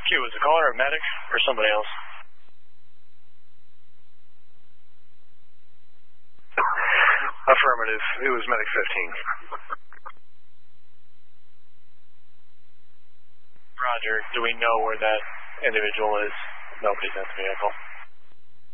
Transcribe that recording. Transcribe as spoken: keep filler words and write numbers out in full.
Q, was the caller a medic or somebody else? Affirmative. It was medic fifteen. Roger. Do we know where that individual is? Nobody's in the vehicle.